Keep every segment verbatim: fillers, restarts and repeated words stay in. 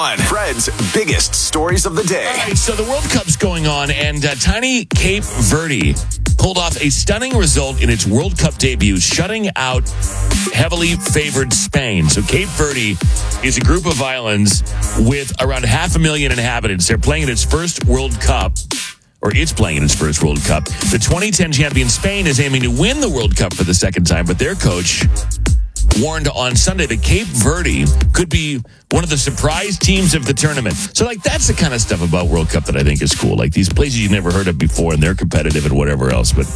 one, Fred's biggest stories of the day. All right, so the World Cup's going on, and uh, tiny Cape Verde pulled off a stunning result in its World Cup debut, shutting out heavily favored Spain. So Cape Verde is a group of islands with around half a million inhabitants. They're playing in its first World Cup. Or it's playing in its first World Cup. The twenty ten champion Spain is aiming to win the World Cup for the second time, but their coach warned on Sunday that Cape Verde could be one of the surprise teams of the tournament. So, like, that's the kind of stuff about World Cup that I think is cool. Like, these places you've never heard of before, and they're competitive and whatever else. But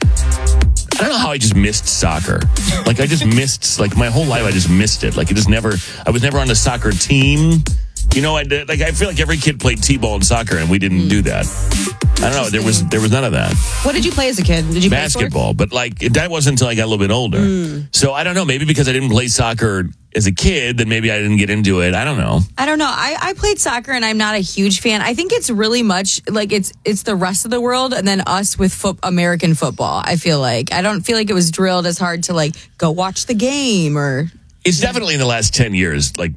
I don't know how I just missed soccer. Like, I just missed, like, my whole life I just missed it. Like, it just never, I was never on a soccer team. You know, I did, like I feel like every kid played t-ball and soccer, and we didn't mm. do that. I don't know. There was there was none of that. What did you play as a kid? Did you play basketball? But like that wasn't until I got a little bit older. Mm. So I don't know. Maybe because I didn't play soccer as a kid, then maybe I didn't get into it. I don't know. I don't know. I, I played soccer, and I'm not a huge fan. I think it's really much like it's it's the rest of the world, and then us with fo- American football. I feel like I don't feel like it was drilled as hard to like go watch the game or. It's definitely in the last ten years, like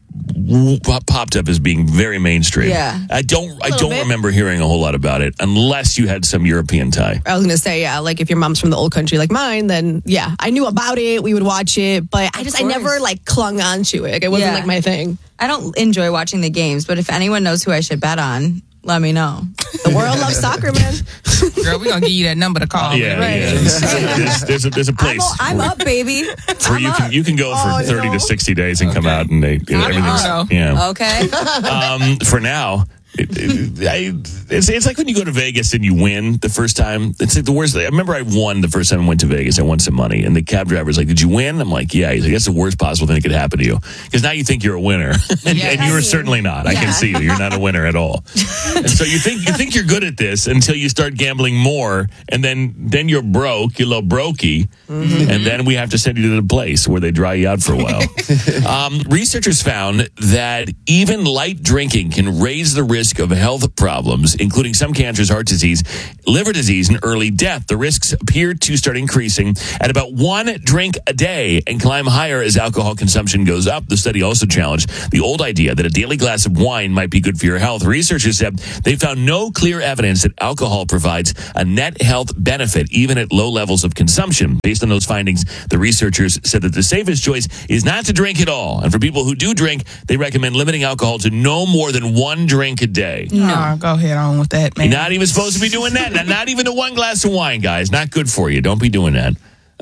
popped up as being very mainstream. Yeah, I don't. I don't bit. remember hearing a whole lot about it, unless you had some European tie. I was gonna say, yeah, like if your mom's from the old country like mine, then yeah, I knew about it. We would watch it, but I just I never like clung on to it. Like, it wasn't yeah. like my thing. I don't enjoy watching the games, but if anyone knows who I should bet on, let me know. The world loves soccer, man. Girl, we're going to give you that number to call. Uh, yeah, right. yeah. There's, there's, a, there's a place. I'm, I'm up, baby. Where you can, you can go for oh, thirty no. to sixty days and okay. come out and they, you know, everything's, yeah. Okay. Um, for now, it, it, I, it's, it's like when you go to Vegas and you win the first time. It's like the worst. I remember I won the first time I went to Vegas. I won some money, and the cab driver's like, "Did you win?" I'm like, "Yeah." He's like, "That's the worst possible thing that could happen to you because now you think you're a winner, and, yeah, and you are certainly not. I yeah. can see you. You're not a winner at all. And so you think you think you're good at this until you start gambling more, and then then you're broke. You're a little brokey, mm-hmm. and then we have to send you to the place where they dry you out for a while. um, researchers found that even light drinking can raise the risk of health problems, including some cancers, heart disease, liver disease, and early death. The risks appear to start increasing at about one drink a day and climb higher as alcohol consumption goes up. The study also challenged the old idea that a daily glass of wine might be good for your health. Researchers said they found no clear evidence that alcohol provides a net health benefit, even at low levels of consumption. Based on those findings, the researchers said that the safest choice is not to drink at all. And for people who do drink, they recommend limiting alcohol to no more than one drink a day. No, oh, go ahead on with that, man. You're not even supposed to be doing that. not, not even a one glass of wine, guys. Not good for you. Don't be doing that.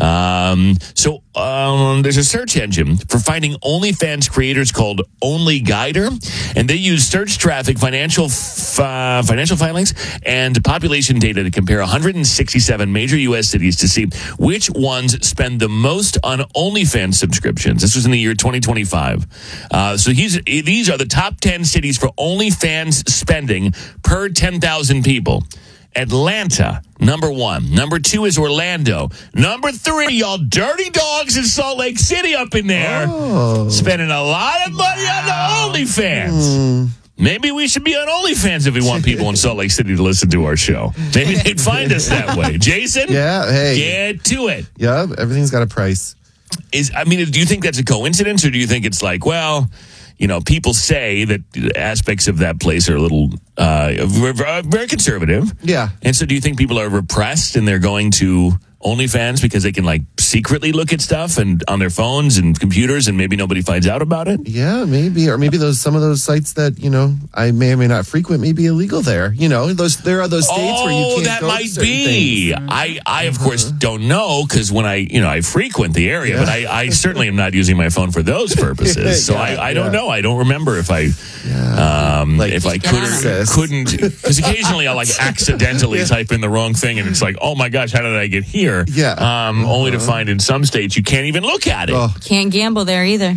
Um, so um, there's a search engine for finding OnlyFans creators called OnlyGuider, and they use search traffic, financial f- uh, financial filings, and population data to compare one hundred sixty-seven major U S cities to see which ones spend the most on OnlyFans subscriptions. This was in the year twenty twenty-five. Uh, so he's, these are the top ten cities for OnlyFans spending per ten thousand people. Atlanta, number one. Number two is Orlando. Number three, y'all dirty dogs in Salt Lake City up in there. Oh. Spending a lot of money wow. on the OnlyFans. Mm. Maybe we should be on OnlyFans if we want people in Salt Lake City to listen to our show. Maybe they'd find us that way. Jason? Yeah, hey. Get to it. Yeah, everything's got a price. Is I mean, do you think that's a coincidence, or do you think it's like, well, you know, people say that aspects of that place are a little uh, very conservative. Yeah. And so do you think people are repressed and they're going to OnlyFans because they can, like, secretly look at stuff and on their phones and computers and maybe nobody finds out about it? Yeah, maybe. Or maybe those some of those sites that, you know, I may or may not frequent may be illegal there. You know, those there are those states oh, where you can't that go might to certain be. things. I, I, of course, don't know because when I, you know, I frequent the area, yeah. but I, I certainly am not using my phone for those purposes. So yeah, I, I don't yeah. know. I don't remember if I, yeah. um, like, if I could or couldn't, because occasionally I'll, like, accidentally yeah. type in the wrong thing and it's like, oh my gosh, how did I get here? Yeah. Um, uh-huh. Only to find in some states you can't even look at it. Oh. Can't gamble there either.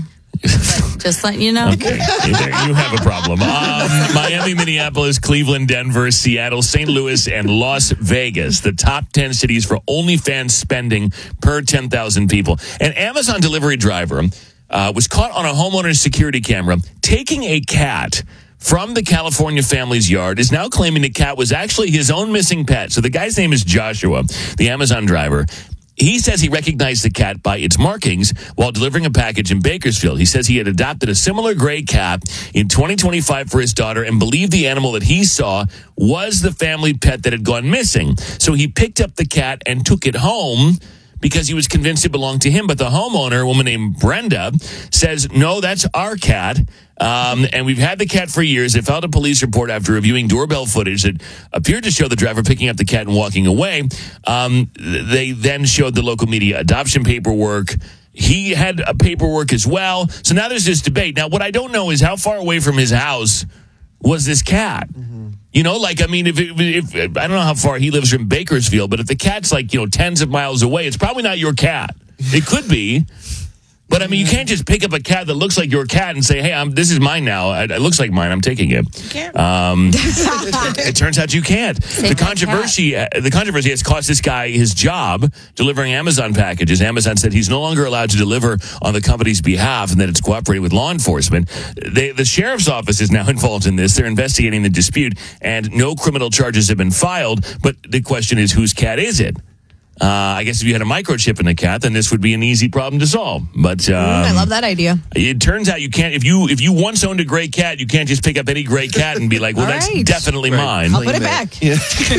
Just letting you know. Okay. You have a problem. Um, Miami, Minneapolis, Cleveland, Denver, Seattle, Saint Louis, and Las Vegas. The top ten cities for OnlyFans spending per ten thousand people. An Amazon delivery driver uh, was caught on a homeowner's security camera taking a cat from the California family's yard, is now claiming the cat was actually his own missing pet. So the guy's name is Joshua, the Amazon driver. He says he recognized the cat by its markings while delivering a package in Bakersfield. He says he had adopted a similar gray cat in twenty twenty-five for his daughter and believed the animal that he saw was the family pet that had gone missing. So he picked up the cat and took it home because he was convinced it belonged to him. But the homeowner, a woman named Brenda, says, no, that's our cat. Um, and we've had the cat for years. They filed a police report after reviewing doorbell footage that appeared to show the driver picking up the cat and walking away. Um, they then showed the local media adoption paperwork. He had a paperwork as well. So now there's this debate. Now, what I don't know is how far away from his house was this cat? Mm-hmm. You know, like, I mean, if, it, if I don't know how far he lives from Bakersfield, but if the cat's like, you know, tens of miles away, it's probably not your cat. It could be. But, I mean, you can't just pick up a cat that looks like your cat and say, hey, I'm, this is mine now. It, it looks like mine. I'm taking it. You can't. Um, it turns out you can't. The controversy, uh, the controversy has cost this guy his job delivering Amazon packages. Amazon said he's no longer allowed to deliver on the company's behalf and that it's cooperating with law enforcement. They, the sheriff's office is now involved in this. They're investigating the dispute, and no criminal charges have been filed. But the question is, whose cat is it? Uh, I guess if you had a microchip in the cat, then this would be an easy problem to solve. But um, I love that idea. It turns out you can't. If you if you once owned a gray cat, you can't just pick up any gray cat and be like, "Well, All that's right. definitely Right. mine." I'll put it back. Yeah.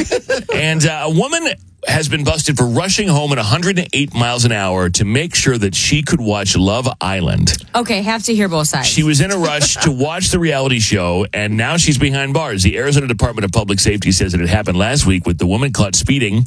And uh, a woman has been busted for rushing home at one hundred eight miles an hour to make sure that she could watch Love Island. Okay, have to hear both sides. She was in a rush to watch the reality show, and now she's behind bars. The Arizona Department of Public Safety says that it happened last week with the woman caught speeding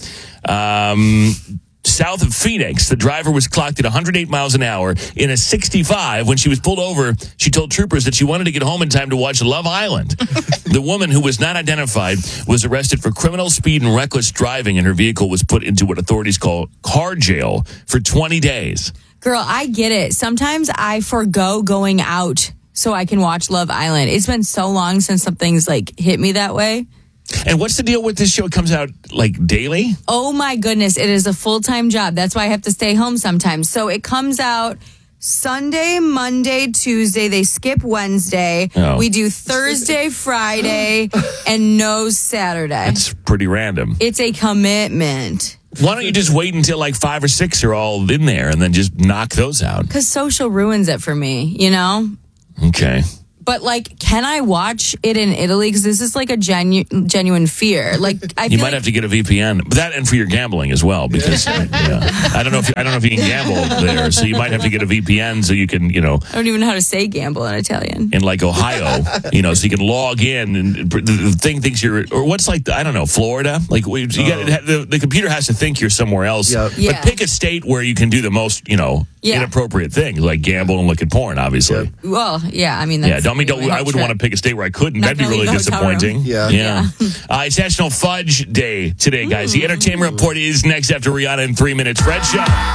um, south of Phoenix. The driver was clocked at one hundred eight miles an hour in a sixty-five. When she was pulled over, she told troopers that she wanted to get home in time to watch Love Island. The woman, who was not identified, was arrested for criminal speed and reckless driving, and her vehicle was put into what authorities call car jail for twenty days. Girl, I get it. Sometimes I forgo going out so I can watch Love Island. It's been so long since something's like hit me that way. And what's the deal with this show? It comes out like daily? Oh my goodness, it is a full-time job. That's why I have to stay home sometimes. So it comes out Sunday, Monday, Tuesday. They skip Wednesday. Oh. We do Thursday, Friday, and no Saturday. It's pretty random. It's a commitment. Why don't you just wait until like five or six are all in there and then just knock those out? Because social ruins it for me, you know? Okay. But, like, can I watch it in Italy? Because this is, like, a genu- genuine fear. Like, I You feel might like- have to get a V P N, but that and for your gambling as well, because uh, yeah. I don't know if you, I don't know if you can gamble there, so you might have to get a V P N so you can, you know, I don't even know how to say gamble in Italian. in like Ohio, you know, so you can log in and the, the thing thinks you're, or what's like, I don't know, Florida. Like we, you got the, the computer has to think you're somewhere else. Yep. But Yeah. pick a state where you can do the most, you know, Yeah. inappropriate things like gamble and look at porn. Obviously. Yep. Well, yeah, I mean, that's Yeah, don't mean don't. really I wouldn't want to pick a state where I couldn't. Not That'd be gonna really leave the hotel room. disappointing. Yeah. yeah. uh, it's National Fudge Day today, guys. The Entertainment Report is next after Rihanna in three minutes. Fred Show.